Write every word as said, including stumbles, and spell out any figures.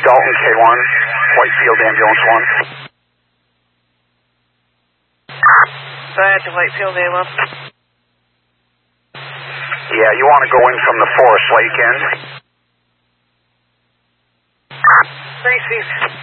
Dalton K one, Whitefield Ambulance one. Go ahead to Whitefield A one. Yeah, you want to go in from the Forest Lake end. Three seats.